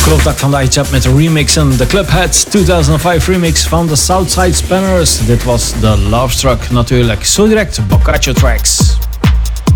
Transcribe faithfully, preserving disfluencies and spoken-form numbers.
Afgelopen dag van de iChat met de remixen. De Clubheads tweeduizend vijf remix van de Southside Spanners. Dit was de Love Struck natuurlijk. Zo direct Boccaccio Tracks.